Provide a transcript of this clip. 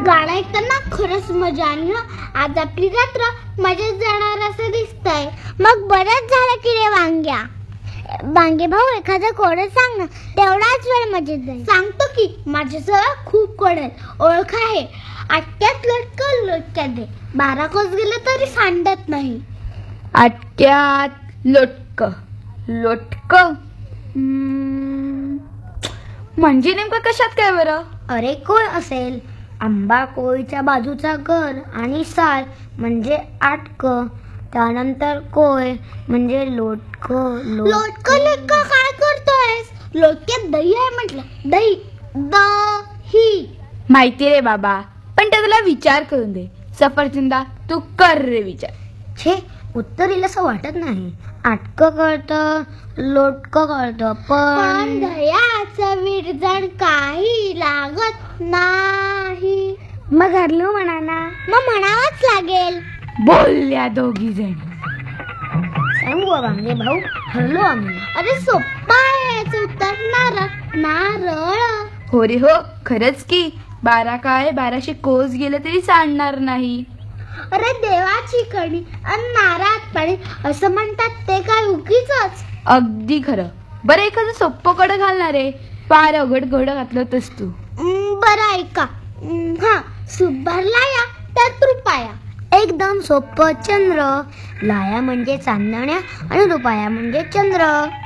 गाणं ऐकताना खरंच मजा आली ना. आज आपली रात्र मजेत जाणार असं दिसतंय. मग बरंच झालं की रे वांग्या. वांगे भाऊ एखादं कोड सांग ना, तेवढाच वेळ मजेत जाईल. सांगतो की, माझ्याजवळ खूप कोड आहेत. ओळख आहे, आट्यात लटक लोटक्यात दे, 12 कोस गेले तरी सांडत नाही. आट्यात लोटक लोटक म्हणजे नेमकं कशात काय बरं? अरे कोय असेल, आंबा कोयच्या बाजूचा घर आणि साल म्हणजे आटक, त्यानंतर कोय म्हणजे लोटक. लोटक लोटक काय करतोयस? लोटक्यात दही आहे म्हटलं. दही दही माहिती रे बाबा, पण ते तुला विचार करून दे. सफरचंदा तू कर रे विचार. छे, उत्तर येईल असं वाटत नाही. आटक कळतं, लोटक कळतं, पण दह्याचं विरजण काही लागत नाही. मग हरलो म्हणा ना. मग म्हणावंच लागेल. बोलल्या दोघी जण. सांगू वांगे भाऊ, हरलो आम्ही. अरे सोप्पा आहे याचं उत्तर. नारळ. नारळ. हो रे हो, खरंच की. 12 काय 1200 कोस गेले तरी सांडणार नाही. अरे देवाची कणी आणि नारळात पाणी असं म्हणतात, ते काय उगीच? अगदी खरं. बरं, एखादं सोप्पं कडं घालणार आहे. फार अवघड घोडं घातलं होतंस तू. बरं ऐका. हा, सुभरला या त्यात रुपया. एकदम सोपं. चंद्र. लाया म्हणजे चांदण्या आणि रुपया म्हणजे चंद्र.